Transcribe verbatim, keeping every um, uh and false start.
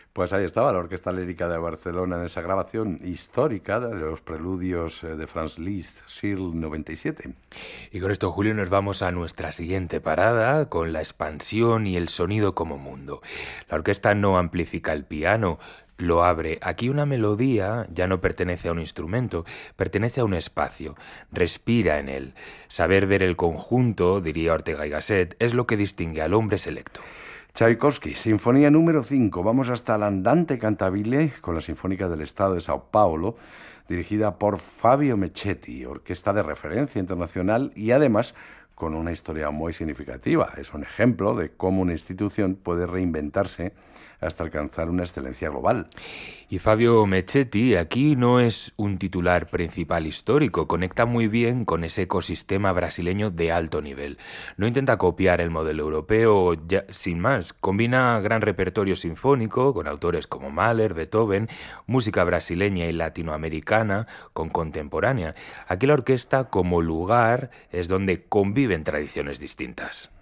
Pues ahí estaba la Orquesta Lírica de Barcelona en esa grabación histórica de los preludios eh, de Franz Liszt, Searle noventa y siete. Y con esto, Julio, nos vamos a nuestra siguiente parada con la expansión y el sonido como mundo. La orquesta no amplifica el piano, lo abre. Aquí una melodía ya no pertenece a un instrumento, pertenece a un espacio, respira en él. Saber ver el conjunto, diría Ortega y Gasset, es lo que distingue al hombre selecto. Tchaikovsky, Sinfonía número cinco. Vamos hasta el Andante Cantabile con la Sinfónica del Estado de Sao Paulo, dirigida por Fabio Mechetti, orquesta de referencia internacional y además con una historia muy significativa. Es un ejemplo de cómo una institución puede reinventarse hasta alcanzar una excelencia global. Y Fabio Mechetti aquí no es un titular principal histórico, conecta muy bien con ese ecosistema brasileño de alto nivel. No intenta copiar el modelo europeo ya, sin más, combina gran repertorio sinfónico con autores como Mahler, Beethoven, música brasileña y latinoamericana con contemporánea. Aquí la orquesta como lugar es donde conviven tradiciones distintas.